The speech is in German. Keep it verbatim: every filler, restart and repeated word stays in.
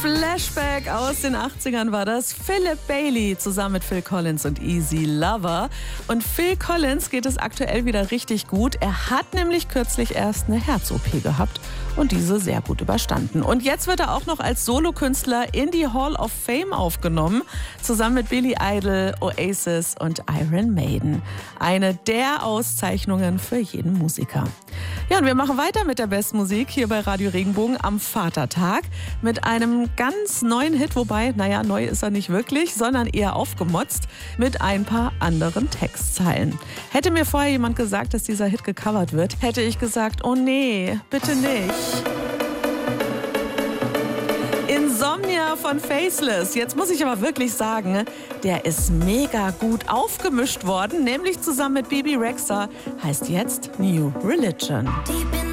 Flashback aus den achtzigern war das. Philip Bailey zusammen mit Phil Collins und Easy Lover. Und Phil Collins geht es aktuell wieder richtig gut. Er hat nämlich kürzlich erst eine Herz-O P gehabt und diese sehr gut überstanden. Und jetzt wird er auch noch als Solokünstler in die Hall of Fame aufgenommen, zusammen mit Billy Idol, Oasis und Iron Maiden. Eine der Auszeichnungen für jeden Musiker. Ja, und wir machen weiter mit der besten Musik hier bei Radio Regenbogen am Vatertag mit einem ganz neuen Hit, wobei, naja, neu ist er nicht wirklich, sondern eher aufgemotzt mit ein paar anderen Textzeilen. Hätte mir vorher jemand gesagt, dass dieser Hit gecovert wird, hätte ich gesagt, oh nee, bitte nicht. Insomnia von Faceless. Jetzt muss ich aber wirklich sagen, der ist mega gut aufgemischt worden, nämlich zusammen mit Bebe Rexha, heißt jetzt New Religion.